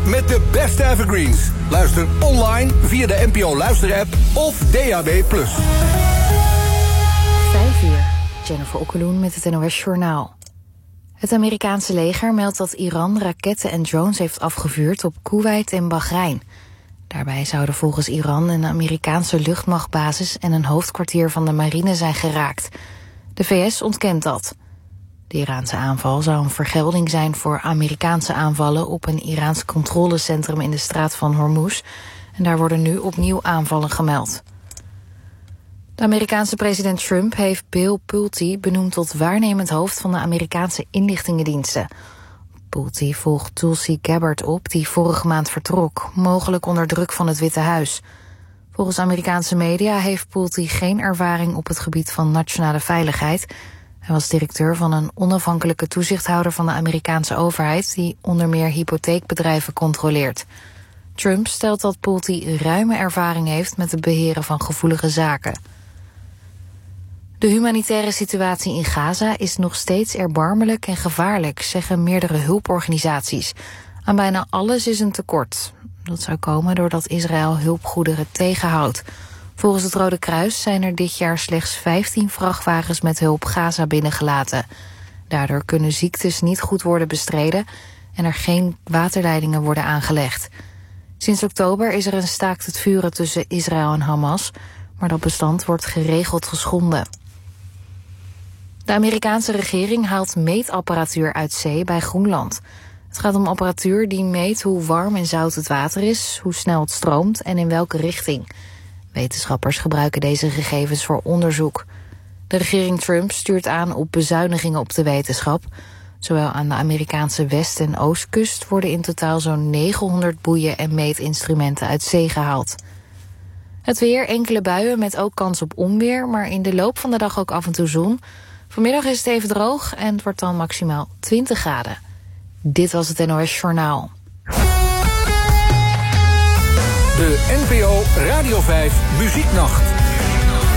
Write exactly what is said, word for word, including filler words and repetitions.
met de beste evergreens. Luister online via de N P O Luister-app of D A B plus. Vijf uur. Jennifer Okkeloen met het N O S Journaal. Het Amerikaanse leger meldt dat Iran raketten en drones heeft afgevuurd op Koeweit en Bahrein. Daarbij zouden volgens Iran een Amerikaanse luchtmachtbasis en een hoofdkwartier van de marine zijn geraakt. De V S ontkent dat. De Iraanse aanval zou een vergelding zijn voor Amerikaanse aanvallen op een Iraans controlecentrum in de straat van Hormuz. En daar worden nu opnieuw aanvallen gemeld. De Amerikaanse president Trump heeft Bill Pulte benoemd tot waarnemend hoofd van de Amerikaanse inlichtingendiensten. Pulte volgt Tulsi Gabbard op, die vorige maand vertrok, mogelijk onder druk van het Witte Huis. Volgens Amerikaanse media heeft Pulte geen ervaring op het gebied van nationale veiligheid. Hij was directeur van een onafhankelijke toezichthouder van de Amerikaanse overheid, die onder meer hypotheekbedrijven controleert. Trump stelt dat Pulte ruime ervaring heeft met het beheren van gevoelige zaken. De humanitaire situatie in Gaza is nog steeds erbarmelijk en gevaarlijk, zeggen meerdere hulporganisaties. Aan bijna alles is een tekort. Dat zou komen doordat Israël hulpgoederen tegenhoudt. Volgens het Rode Kruis zijn er dit jaar slechts vijftien vrachtwagens met hulp Gaza binnengelaten. Daardoor kunnen ziektes niet goed worden bestreden en er geen waterleidingen worden aangelegd. Sinds oktober is er een staakt het vuren tussen Israël en Hamas, maar dat bestand wordt geregeld geschonden. De Amerikaanse regering haalt meetapparatuur uit zee bij Groenland. Het gaat om apparatuur die meet hoe warm en zout het water is, hoe snel het stroomt en in welke richting. Wetenschappers gebruiken deze gegevens voor onderzoek. De regering Trump stuurt aan op bezuinigingen op de wetenschap. Zowel aan de Amerikaanse west- en oostkust worden in totaal zo'n negenhonderd boeien en meetinstrumenten uit zee gehaald. Het weer, enkele buien met ook kans op onweer, maar in de loop van de dag ook af en toe zon. Vanmiddag is het even droog en het wordt dan maximaal twintig graden. Dit was het N O S Journaal. De N P O Radio vijf Muzieknacht.